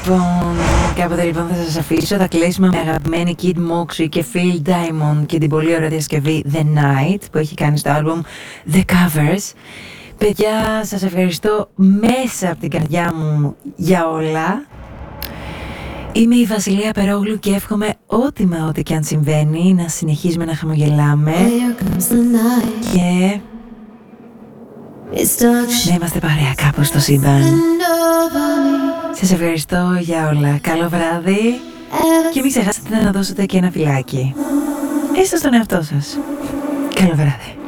Κάποτε λοιπόν θα σας αφήσω. Θα κλείσουμε με αγαπημένη Kid Moxie και Phil Diamond και την πολύ ωραία διασκευή The Night που έχει κάνει στο άλμπουμ The Covers. Παιδιά, σας ευχαριστώ μέσα από την καρδιά μου για όλα. Είμαι η Βασιλεία Περόγλου και εύχομαι ό,τι και αν συμβαίνει να συνεχίζουμε να χαμογελάμε και να είμαστε παρέα κάπου στο σύμπαν. Σας ευχαριστώ για όλα. Καλό βράδυ και μην ξεχάσετε να δώσετε και ένα φυλάκι. Έστω στον εαυτό σας. Καλό βράδυ.